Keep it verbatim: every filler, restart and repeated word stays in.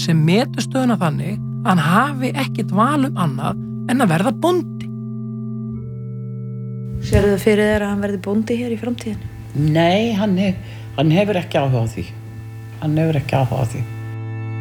sem metur stöðuna þannig að hann hafi ekkert val um annað en að verða bóndi. Sérðu það fyrir þér að hann verði bóndi hér í framtíðinni? Nei, hann, hef, hann hefur ekki áhuga á því. Hann hefur ekki áhuga á því.